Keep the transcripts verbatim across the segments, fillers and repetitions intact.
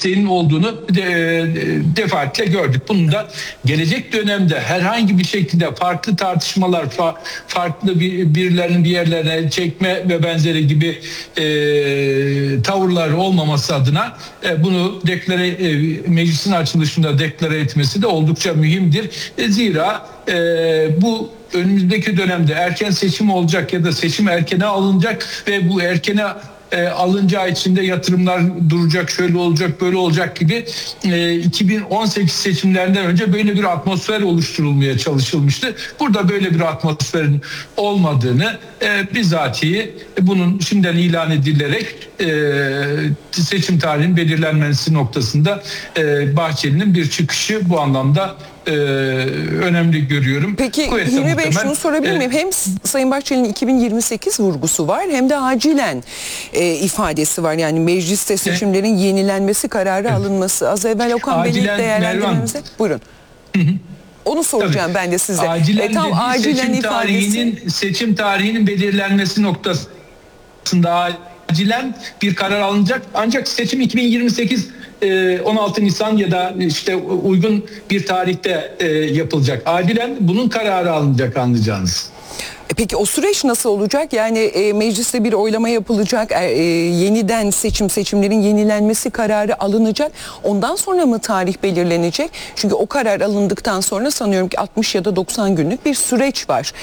isteğinin olduğunu de, defaatle gördük. Bunun da gelecek dönemde herhangi bir şekilde farklı tartışmalar, fa, farklı bir, birilerinin bir yerlerine çekme ve benzeri gibi e, tavırlar olmaması adına e, bunu deklare, e, meclisin açılışında deklare etmesi de oldukça mühimdir. E, zira e, bu önümüzdeki dönemde erken seçim olacak ya da seçim erkene alınacak ve bu erkene E, alınacağı için de yatırımlar duracak, şöyle olacak, böyle olacak gibi e, iki bin on sekiz seçimlerinden önce böyle bir atmosfer oluşturulmaya çalışılmıştı. Burada böyle bir atmosferin olmadığını e, bizatihi bunun şimdiden ilan edilerek e, seçim tarihinin belirlenmesi noktasında e, Bahçeli'nin bir çıkışı bu anlamda Ee, önemli görüyorum. Peki Hilmi Bey, şunu sorabilir miyim? E, hem Sayın Bahçeli'nin iki bin yirmi sekiz vurgusu var hem de acilen e, ifadesi var. Yani mecliste seçimlerin e, yenilenmesi kararı evet. alınması. Az evvel Okan Bey'in değerlendirmemize. Buyurun. Hı hı. Onu soracağım Tabii. ben de size. Acilen e, tam acilen seçim ifadesi. Tarihinin, seçim tarihinin belirlenmesi noktasında acilen bir karar alınacak. Ancak seçim iki bin yirmi sekiz on altı Nisan ya da işte uygun bir tarihte yapılacak. Acilen bunun kararı alınacak, anlayacağınız. Peki o süreç nasıl olacak? Yani e, mecliste bir oylama yapılacak, e, yeniden seçim seçimlerin yenilenmesi kararı alınacak. Ondan sonra mı tarih belirlenecek? Çünkü o karar alındıktan sonra sanıyorum ki altmış ya da doksan günlük bir süreç var.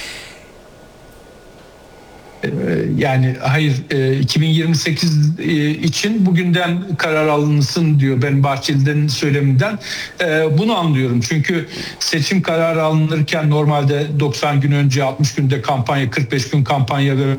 Yani hayır, iki bin yirmi sekiz için bugünden karar alınsın diyor ben Bahçeli'den söyleminden. Bunu anlıyorum. Çünkü seçim kararı alınırken normalde doksan gün önce, altmış günde kampanya, kırk beş gün kampanya ve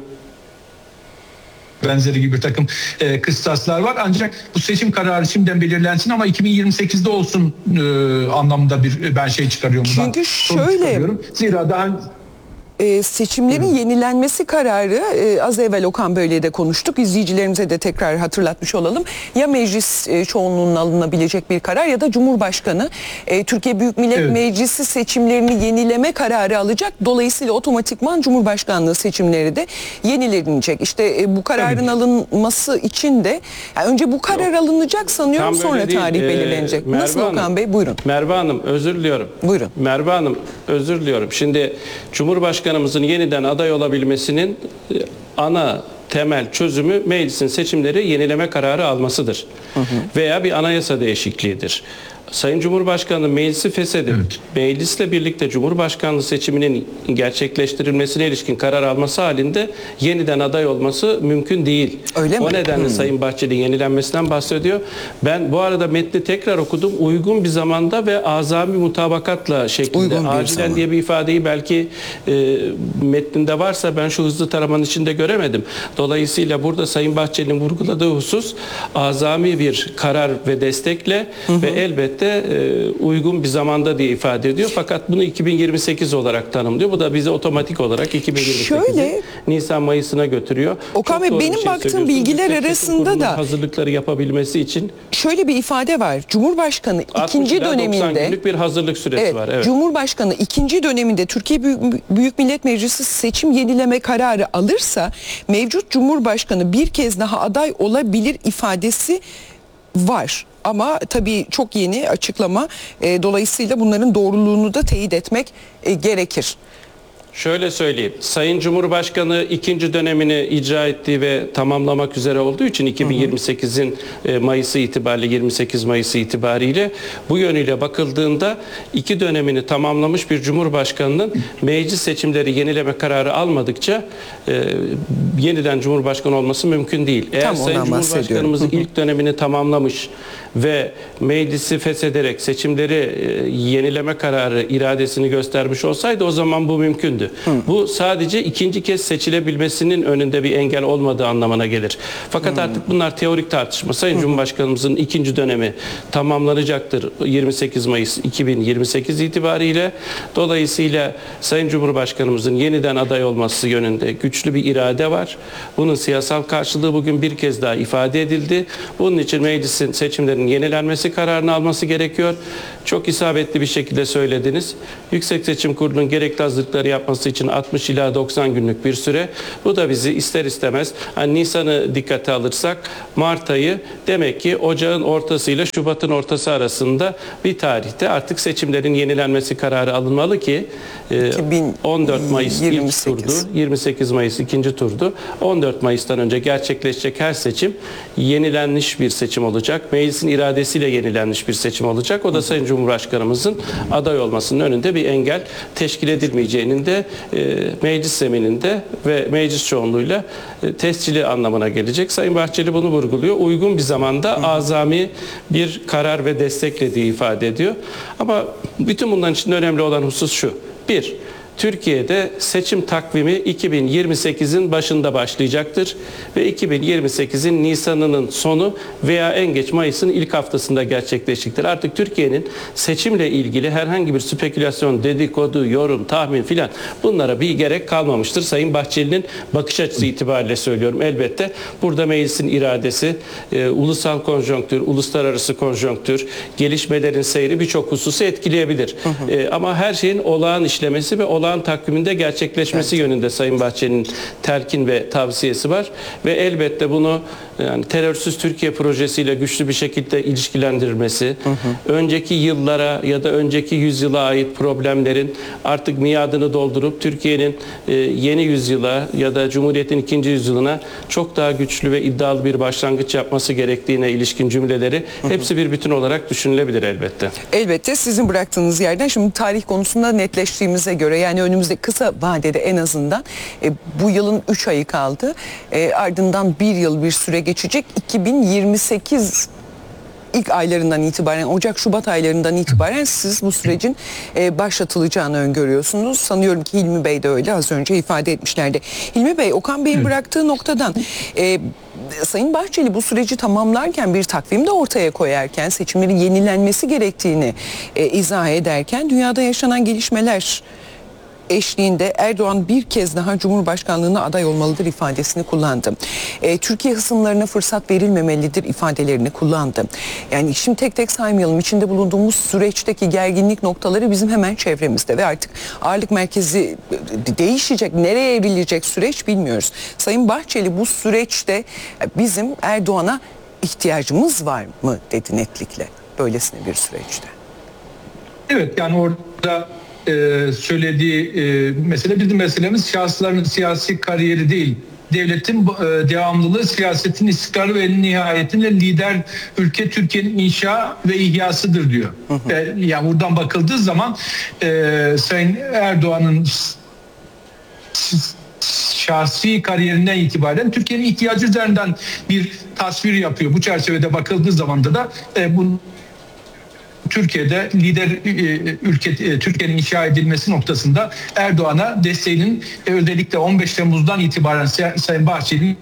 benzeri gibi bir takım e, kıstaslar var. Ancak bu seçim kararı şimdiden belirlensin ama iki bin yirmi sekizde olsun e, anlamında bir ben şey çıkarıyorum. Çünkü şöyle, zira daha Ee, seçimlerin Hı. yenilenmesi kararı e, az evvel Okan Bey'le de konuştuk. İzleyicilerimize de tekrar hatırlatmış olalım. Ya meclis e, çoğunluğunun alınabilecek bir karar ya da Cumhurbaşkanı e, Türkiye Büyük Millet evet. Meclisi seçimlerini yenileme kararı alacak. Dolayısıyla otomatikman Cumhurbaşkanlığı seçimleri de yenilenecek. İşte e, bu kararın Tabii. alınması için de yani önce bu karar Yok. alınacak sanıyorum, sonra değil. tarih ee, belirlenecek. Merve Nasıl Hanım, Okan Bey? Buyurun. Merve Hanım özür diliyorum. Buyurun. Merve Hanım özür diliyorum. Şimdi Cumhurbaşkanı Başkanımızın yeniden aday olabilmesinin ana temel çözümü meclisin seçimleri yenileme kararı almasıdır. Hı hı. Veya bir anayasa değişikliğidir. Sayın Cumhurbaşkanı meclisi feshedip evet. meclisle birlikte Cumhurbaşkanlığı seçiminin gerçekleştirilmesine ilişkin karar alması halinde yeniden aday olması mümkün değil. Öyle o mi? nedenle hmm. Sayın Bahçeli yenilenmesinden bahsediyor. Ben bu arada metni tekrar okudum. Uygun bir zamanda ve azami mutabakatla şeklinde. Acilen zaman. diye bir ifadeyi belki e, metninde varsa ben şu hızlı taramanın içinde göremedim. Dolayısıyla burada Sayın Bahçeli'nin vurguladığı husus azami bir karar ve destekle hı hı. ve elbette de uygun bir zamanda diye ifade ediyor. Fakat bunu iki bin yirmi sekiz olarak tanımlıyor. Bu da bizi otomatik olarak iki bin yirmi sekiz Nisan Mayıs'ına götürüyor. Okan Bey, benim şey baktığım bilgiler arasında da hazırlıkları yapabilmesi için şöyle bir ifade var. Cumhurbaşkanı ikinci döneminde doksan günlük bir hazırlık süresi evet, var. Evet. Cumhurbaşkanı ikinci döneminde Türkiye Büyük, Büyük Millet Meclisi seçim yenileme kararı alırsa mevcut Cumhurbaşkanı bir kez daha aday olabilir ifadesi var. Ama tabii çok yeni açıklama. E, dolayısıyla bunların doğruluğunu da teyit etmek e, gerekir. Şöyle söyleyeyim. Sayın Cumhurbaşkanı ikinci dönemini icra ettiği ve tamamlamak üzere olduğu için iki bin yirmi sekizin Mayıs'ı itibariyle yirmi sekiz Mayıs'ı itibariyle bu yönüyle bakıldığında iki dönemini tamamlamış bir Cumhurbaşkanının meclis seçimleri yenileme kararı almadıkça e, yeniden Cumhurbaşkanı olması mümkün değil. Eğer Tam Sayın Cumhurbaşkanımız ilk dönemini tamamlamış ve meclisi feshederek seçimleri e, yenileme kararı iradesini göstermiş olsaydı o zaman bu mümkündü. Hı. Bu sadece ikinci kez seçilebilmesinin önünde bir engel olmadığı anlamına gelir. Fakat Hı. artık bunlar teorik tartışma. Sayın Hı. Cumhurbaşkanımızın ikinci dönemi tamamlanacaktır yirmi sekiz Mayıs iki bin yirmi sekiz itibariyle. Dolayısıyla Sayın Cumhurbaşkanımızın yeniden aday olması yönünde güçlü bir irade var. Bunun siyasal karşılığı bugün bir kez daha ifade edildi. Bunun için meclisin seçimlerin yenilenmesi kararını alması gerekiyor. Çok isabetli bir şekilde söylediniz. Yüksek Seçim Kurulu'nun gerekli hazırlıkları yapması yapması için altmış ila doksan günlük bir süre. Bu da bizi ister istemez hani Nisan'ı dikkate alırsak Mart ayı demek ki ocağın ortasıyla Şubat'ın ortası arasında bir tarihte artık seçimlerin yenilenmesi kararı alınmalı ki on dört Mayıs ilk turdu, yirmi sekiz Mayıs ikinci turdu. on dört Mayıs'tan önce gerçekleşecek her seçim yenilenmiş bir seçim olacak. Meclisin iradesiyle yenilenmiş bir seçim olacak. O da Sayın Cumhurbaşkanımızın aday olmasının önünde bir engel teşkil edilmeyeceğinin de e, meclis zemininde ve meclis çoğunluğuyla e, tescili anlamına gelecek. Sayın Bahçeli bunu vurguluyor. Uygun bir zamanda azami bir karar ve desteklediği ifade ediyor. Ama bütün bunların için önemli olan husus şu. Bir, Türkiye'de seçim takvimi iki bin yirmi sekizin başında başlayacaktır ve iki bin yirmi sekizin Nisan'ının sonu veya en geç Mayıs'ın ilk haftasında gerçekleşecektir. Artık Türkiye'nin seçimle ilgili herhangi bir spekülasyon, dedikodu, yorum, tahmin filan bunlara bir gerek kalmamıştır. Sayın Bahçeli'nin bakış açısı itibariyle söylüyorum. Elbette burada meclisin iradesi, e, ulusal konjonktür, uluslararası konjonktür, gelişmelerin seyri birçok hususu etkileyebilir. Hı hı. E, ama her şeyin olağan işlemesi ve olağan takviminde gerçekleşmesi evet. yönünde Sayın Bahçeli'nin telkin ve tavsiyesi var ve elbette bunu yani terörsüz Türkiye projesiyle güçlü bir şekilde ilişkilendirilmesi, hı hı. önceki yıllara ya da önceki yüzyıla ait problemlerin artık miadını doldurup Türkiye'nin e, yeni yüzyıla ya da Cumhuriyet'in ikinci yüzyılına çok daha güçlü ve iddialı bir başlangıç yapması gerektiğine ilişkin cümleleri hı hı. hepsi bir bütün olarak düşünülebilir elbette. Elbette sizin bıraktığınız yerden şimdi tarih konusunda netleştiğimize göre yani önümüzdeki kısa vadede en azından e, bu yılın üç ayı kaldı. E, ardından bir yıl bir süre geçecek. iki bin yirmi sekiz ilk aylarından itibaren, Ocak-Şubat aylarından itibaren siz bu sürecin e, başlatılacağını öngörüyorsunuz. Sanıyorum ki Hilmi Bey de öyle az önce ifade etmişlerdi. Hilmi Bey, Okan Bey'in bıraktığı noktadan e, Sayın Bahçeli bu süreci tamamlarken bir takvim de ortaya koyarken seçimlerin yenilenmesi gerektiğini e, izah ederken dünyada yaşanan gelişmeler eşliğinde Erdoğan bir kez daha Cumhurbaşkanlığına aday olmalıdır ifadesini kullandı. E, Türkiye hısımlarına fırsat verilmemelidir ifadelerini kullandı. Yani şimdi tek tek saymayalım. İçinde bulunduğumuz süreçteki gerginlik noktaları bizim hemen çevremizde ve artık ağırlık merkezi değişecek, nereye evrilecek süreç bilmiyoruz. Sayın Bahçeli bu süreçte bizim Erdoğan'a ihtiyacımız var mı dedi netlikle böylesine bir süreçte. Evet, yani orada Ee, söylediği e, mesele bizim meselemiz şahısların siyasi kariyeri değil. Devletin e, devamlılığı, siyasetin istikrarı ve nihayetinde lider ülke Türkiye'nin inşa ve ihyasıdır diyor. Hı hı. E, yani buradan bakıldığı zaman e, Sayın Erdoğan'ın şahsi kariyerinden itibaren Türkiye'nin ihtiyacı üzerinden bir tasvir yapıyor. Bu çerçevede bakıldığı zaman da e, bunun Türkiye'de lider ülke Türkiye'nin inşa edilmesi noktasında Erdoğan'a desteğinin özellikle on beş Temmuz'dan itibaren Sayın Bahçeli'nin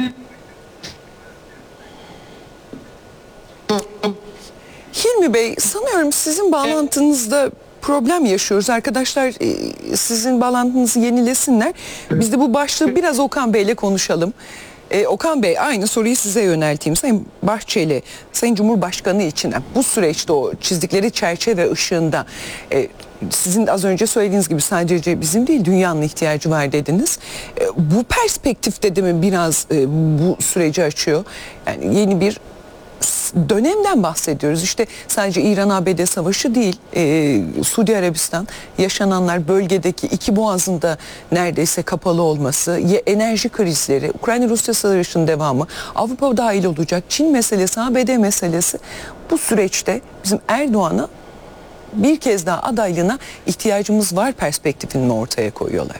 Hilmi Bey, sanıyorum sizin bağlantınızda problem yaşıyoruz. Arkadaşlar sizin bağlantınızı yenilesinler. Biz de bu başlığı biraz Okan Bey'le konuşalım. Ee, Okan Bey, aynı soruyu size yönelteyim. Sayın Bahçeli, Sayın Cumhurbaşkanı için bu süreçte o çizdikleri çerçeve ışığında e, sizin az önce söylediğiniz gibi sadece bizim değil dünyanın ihtiyacı var dediniz. E, bu perspektifte de mi biraz e, bu süreci açıyor? Yani yeni bir dönemden bahsediyoruz. İşte sadece İran-A B D savaşı değil, e, Suudi Arabistan, yaşananlar, bölgedeki iki boğazın da neredeyse kapalı olması, enerji krizleri, Ukrayna-Rusya savaşının devamı, Avrupa dahil olacak, Çin meselesi, A B D meselesi, bu süreçte bizim Erdoğan'a bir kez daha adaylığına ihtiyacımız var perspektifini ortaya koyuyorlar.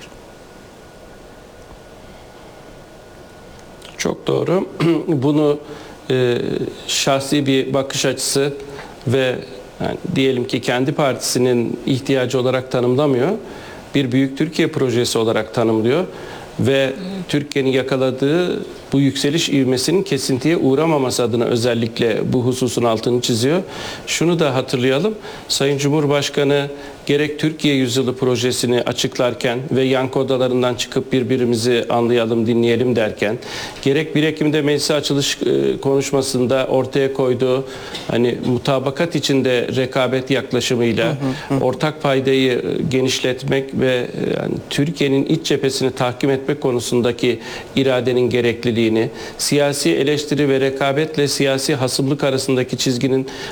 Çok doğru. Bunu e, şahsi bir bakış açısı ve yani diyelim ki kendi partisinin ihtiyacı olarak tanımlamıyor. Bir büyük Türkiye projesi olarak tanımlıyor. ve Türkiye'nin yakaladığı bu yükseliş ivmesinin kesintiye uğramaması adına özellikle bu hususun altını çiziyor. Şunu da hatırlayalım. Sayın Cumhurbaşkanı gerek Türkiye Yüzyılı projesini açıklarken ve yankı odalarından çıkıp birbirimizi anlayalım, dinleyelim derken, gerek bir Ekim'de meclise açılış e, konuşmasında ortaya koyduğu hani mutabakat içinde rekabet yaklaşımıyla hı hı hı. ortak paydayı genişletmek ve e, yani Türkiye'nin iç cephesini tahkim etmek konusundaki iradenin gerekliliğini, siyasi eleştiri ve rekabetle siyasi hasımlık arasındaki çizginin